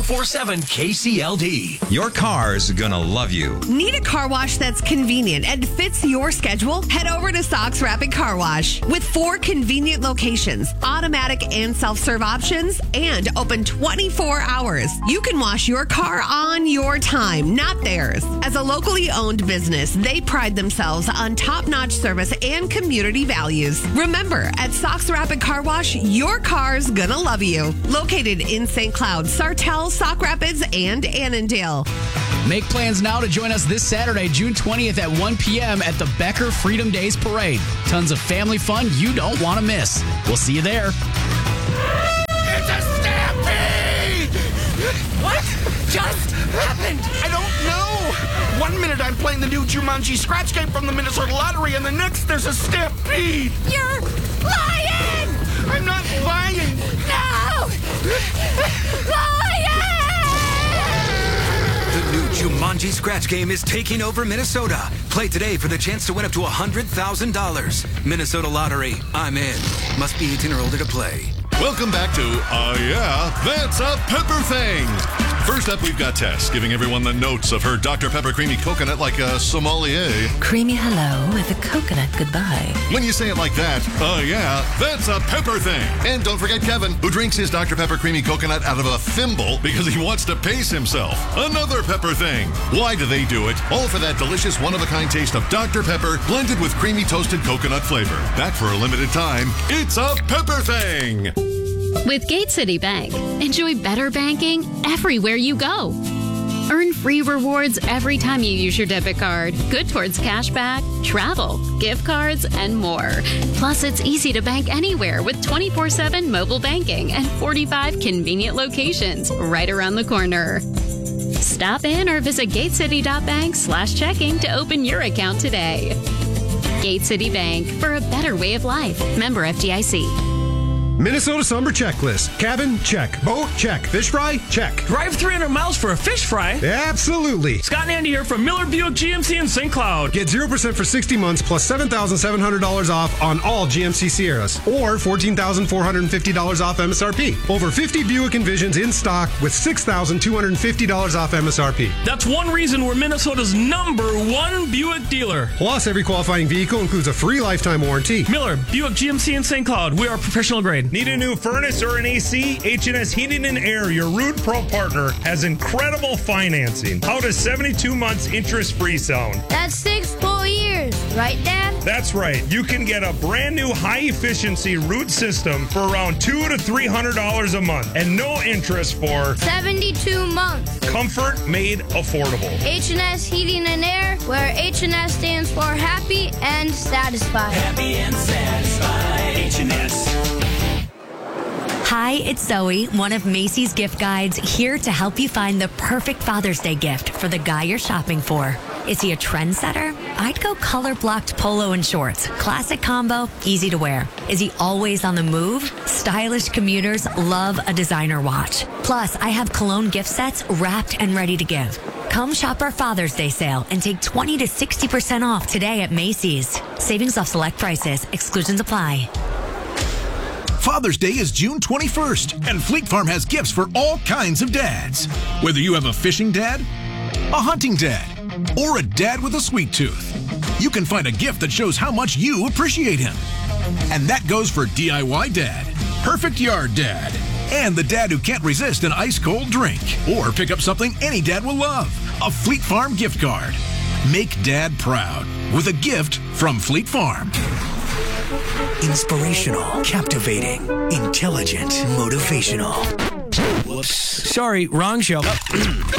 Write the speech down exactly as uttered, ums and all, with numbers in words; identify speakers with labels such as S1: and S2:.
S1: ninety-four point seven K C L D.
S2: Your car's gonna love you.
S3: Need a car wash that's convenient and fits your schedule? Head over to Sox Rapid Car Wash. With four convenient locations, automatic and self-serve options, and open twenty-four hours, you can wash your car on your time, not theirs. As a locally owned business, they pride themselves on top-notch service and community values. Remember, at Sox Rapid Car Wash, your car's gonna love you. Located in Saint Cloud, Sartell, Sauk Rapids, and Annandale.
S4: Make plans now to join us this Saturday, June twentieth at one p.m. at the Becker Freedom Days Parade. Tons of family fun you don't want to miss. We'll see you there.
S5: It's a stampede!
S1: What just happened?
S5: I don't know. One minute I'm playing the new Jumanji scratch game from the Minnesota Lottery, and the next there's a stampede.
S1: You're lying!
S5: I'm not lying.
S1: No! Lying!
S6: The new Jumanji scratch game is taking over Minnesota. Play today for the chance to win up to one hundred thousand dollars. Minnesota Lottery. I'm in. Must be eighteen or older to play.
S7: Welcome back to Uh Yeah, That's a Pepper Thing. First up, we've got Tess giving everyone the notes of her Doctor Pepper Creamy Coconut like a sommelier.
S8: Creamy hello with a coconut goodbye.
S7: When you say it like that, uh yeah, that's a Pepper Thing. And don't forget Kevin, who drinks his Doctor Pepper Creamy Coconut out of a thimble because he wants to pace himself. Another Pepper Thing. Why do they do it? All for that delicious one-of-a-kind taste of Doctor Pepper blended with creamy toasted coconut flavor. Back for a limited time, it's a Pepper Thing.
S9: With Gate City Bank, enjoy better banking everywhere you go. Earn free rewards every time you use your debit card, good towards cash back, travel, gift cards, and more. Plus, it's easy to bank anywhere with twenty-four seven mobile banking and forty-five convenient locations right around the corner. Stop in or visit gatecity.bank slash checking to open your account today. Gate City Bank, for a better way of life. Member F D I C.
S10: Minnesota Summer Checklist. Cabin, check. Boat, check. Fish fry, check.
S11: Drive three hundred miles for a fish fry?
S10: Absolutely.
S11: Scott and Andy here from Miller Buick G M C in Saint Cloud.
S10: Get zero percent for sixty months plus seven thousand seven hundred dollars off on all G M C Sierras or fourteen thousand four hundred fifty dollars off M S R P. Over fifty Buick Envisions in stock with six thousand two hundred fifty dollars off M S R P.
S11: That's one reason we're Minnesota's number one Buick dealer.
S10: Plus, every qualifying vehicle includes a free lifetime warranty.
S11: Miller Buick G M C in Saint Cloud. We are professional grade.
S12: Need a new furnace or an A C? H and S Heating and Air, your Rude Pro partner, has incredible financing. How does seventy-two months interest-free sound?
S13: That's six full years, right, Dad?
S12: That's right. You can get a brand new high-efficiency Rude system for around two hundred to three hundred dollars a month and no interest for
S13: seventy-two months.
S12: Comfort made affordable.
S13: H and S Heating and Air, where H and S stands for happy and satisfied.
S1: Happy and satisfied. H and S.
S8: Hi, it's Zoe, one of Macy's gift guides, here to help you find the perfect Father's Day gift for the guy you're shopping for. Is he a trendsetter? I'd go color-blocked polo and shorts. Classic combo, easy to wear. Is he always on the move? Stylish commuters love a designer watch. Plus, I have cologne gift sets wrapped and ready to give. Come shop our Father's Day sale and take twenty to sixty percent off today at Macy's. Savings off select prices. Exclusions apply.
S14: Father's Day is June twenty-first, and Fleet Farm has gifts for all kinds of dads. Whether you have a fishing dad, a hunting dad, or a dad with a sweet tooth, you can find a gift that shows how much you appreciate him. And that goes for D I Y dad, perfect yard dad, and the dad who can't resist an ice-cold drink. Or pick up something any dad will love, a Fleet Farm gift card. Make dad proud with a gift from Fleet Farm.
S1: Inspirational, captivating, intelligent, motivational.
S15: Whoops. Sorry, wrong show.